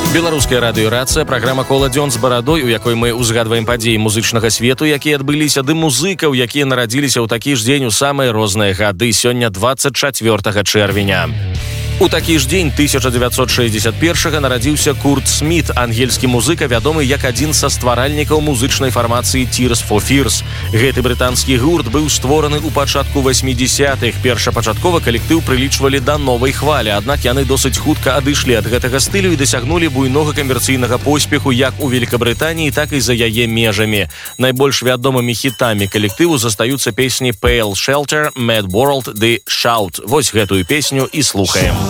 Беларуская радыёрацыя, праграма «Кола-дзён з барадой», у якой мы ўзгадваем падзеі музычнага свету, якія адбыліся, ды музыкаў, якія нарадзіліся ў такі ж дзень у самыя розныя гады, сёння 24 чэрвеня. У такі ж дзень 1961 нарадзіўся Курт Сміт, ангельскі музыка, вядомы як адзін са стваральнікаў музычнай фармацыі Tears for Fears. Гэты брытанскі гурт быў створаны ў пачатку 80-х. Першапачаткова калектыў прылічвалі да новай хвалі, аднак яны досыць хутка адышлі ад гэтага стылю і дасягнулі буйнога камерцыйнага поспеху як у Великабрытаніі, так і за яе межамі. Найбольш вядомымі хітамі калектыву застаюцца песні Pale Shelter, Mad World ды Shout. Вось гэтую песню і слухаем.